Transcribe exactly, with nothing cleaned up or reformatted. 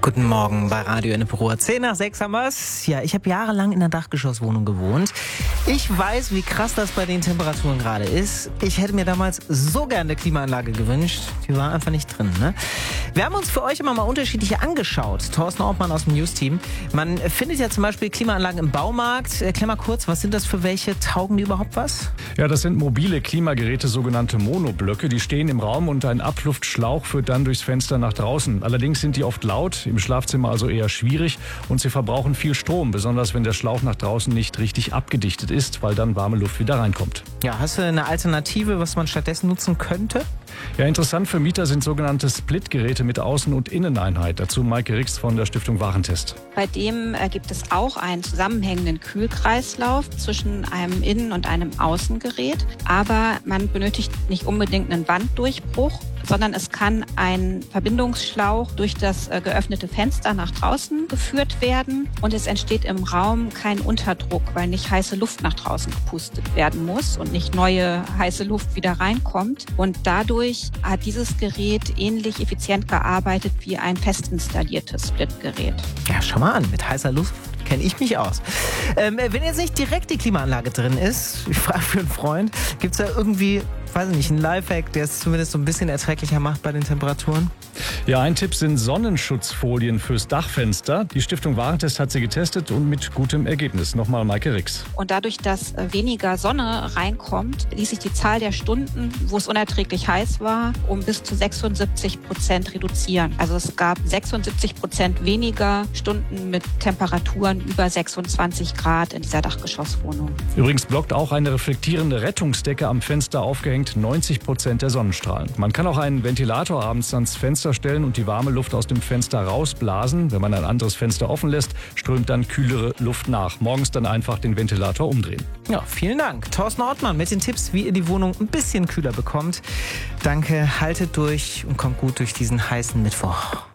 Guten Morgen bei Radio Ennepe. zehn nach sechs haben wir's. Ja, ich habe jahrelang in einer Dachgeschosswohnung gewohnt. Ich weiß, wie krass das bei den Temperaturen gerade ist. Ich hätte mir damals so gerne eine Klimaanlage gewünscht. Die war einfach nicht drin, ne? Wir haben uns für euch immer mal unterschiedliche angeschaut. Thorsten Ortmann aus dem News-Team. Man findet ja zum Beispiel Klimaanlagen im Baumarkt. Erklär mal kurz, was sind das für welche? Taugen die überhaupt was? Ja, das sind mobile Klimageräte, sogenannte Monoblöcke. Die stehen im Raum und ein Abluftschlauch führt dann durchs Fenster nach draußen. Allerdings sind die oft laut, im Schlafzimmer also eher schwierig und sie verbrauchen viel Strom, besonders wenn der Schlauch nach draußen nicht richtig abgedichtet ist, weil dann warme Luft wieder reinkommt. Ja, hast du eine Alternative, was man stattdessen nutzen könnte? Ja, interessant für Mieter sind sogenannte Split-Geräte mit Außen- und Inneneinheit. Dazu Maike Rix von der Stiftung Warentest. Bei dem äh, gibt es auch einen zusammenhängenden Kühlkreislauf zwischen einem Innen- und einem Außengerät. Aber man benötigt nicht unbedingt einen Wanddurchbruch, sondern es kann ein Verbindungsschlauch durch das äh, geöffnete Fenster nach draußen geführt werden. Und es entsteht im Raum kein Unterdruck, weil nicht heiße Luft nach draußen gepustet werden muss und nicht neue heiße Luft wieder reinkommt. Und dadurch hat dieses Gerät ähnlich effizient gearbeitet wie ein fest installiertes Splitgerät. Ja, schau mal an, mit heißer Luft kenne ich mich aus. Ähm, wenn jetzt nicht direkt die Klimaanlage drin ist, ich frage für einen Freund, gibt es da irgendwie, weiß ich nicht, einen Lifehack, der es zumindest so ein bisschen erträglicher macht bei den Temperaturen? Ja, ein Tipp sind Sonnenschutzfolien fürs Dachfenster. Die Stiftung Warentest hat sie getestet und mit gutem Ergebnis. Nochmal Maike Rix. Und dadurch, dass weniger Sonne reinkommt, ließ sich die Zahl der Stunden, wo es unerträglich heiß war, um bis zu sechsundsiebzig Prozent reduzieren. Also es gab sechsundsiebzig Prozent weniger Stunden mit Temperaturen über sechsundzwanzig Grad in dieser Dachgeschosswohnung. Übrigens blockt auch eine reflektierende Rettungsdecke am Fenster aufgehängt neunzig Prozent der Sonnenstrahlen. Man kann auch einen Ventilator abends ans Fenster stellen und die warme Luft aus dem Fenster rausblasen. Wenn man ein anderes Fenster offen lässt, strömt dann kühlere Luft nach. Morgens dann einfach den Ventilator umdrehen. Ja, vielen Dank. Thorsten Ortmann mit den Tipps, wie ihr die Wohnung ein bisschen kühler bekommt. Danke, haltet durch und kommt gut durch diesen heißen Mittwoch.